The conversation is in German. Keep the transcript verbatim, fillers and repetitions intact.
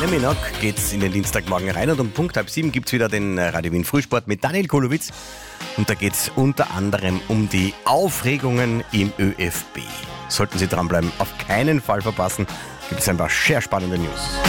Kylie Minogue geht's in den Dienstagmorgen rein und um Punkt halb sieben gibt's wieder den Radio Wien Frühsport mit Daniel Kulowitz. Und da geht's unter anderem um die Aufregungen im ÖFB. Sollten Sie dranbleiben, auf keinen Fall verpassen, gibt es ein paar sehr spannende News.